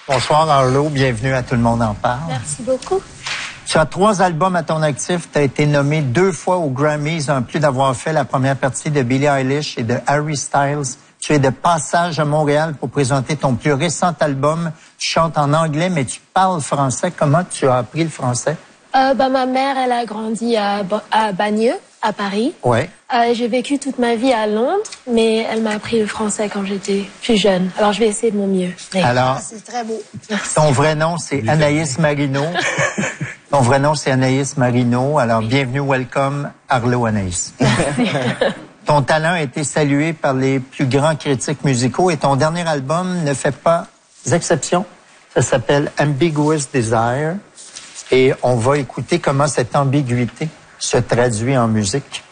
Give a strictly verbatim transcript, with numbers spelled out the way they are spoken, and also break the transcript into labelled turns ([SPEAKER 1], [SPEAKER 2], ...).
[SPEAKER 1] Bonsoir Arlo, bienvenue à Tout le monde en parle.
[SPEAKER 2] Merci beaucoup.
[SPEAKER 1] Tu as trois albums à ton actif. Tu as été nommé deux fois aux Grammys, en plus d'avoir fait la première partie de Billie Eilish et de Harry Styles. Tu es de passage à Montréal pour présenter ton plus récent album. Tu chantes en anglais, mais tu parles français. Comment tu as appris le français?
[SPEAKER 2] Euh, bah, ma mère, elle a grandi à, à Bagneux, à Paris.
[SPEAKER 1] Ouais.
[SPEAKER 2] Euh, j'ai vécu toute ma vie à Londres, mais elle m'a appris le français quand j'étais plus jeune. Alors, je vais essayer de mon mieux. Mais...
[SPEAKER 1] Alors,
[SPEAKER 2] c'est très beau. Merci.
[SPEAKER 1] Ton vrai nom, c'est Anaïs Marino. Ton vrai nom, c'est Anaïs Marino. Alors, bienvenue, welcome, Arlo Anaïs. Ton talent a été salué par les plus grands critiques musicaux et ton dernier album ne fait pas exception. Ça s'appelle Ambiguous Desire. Et on va écouter comment cette ambiguïté se traduit en musique.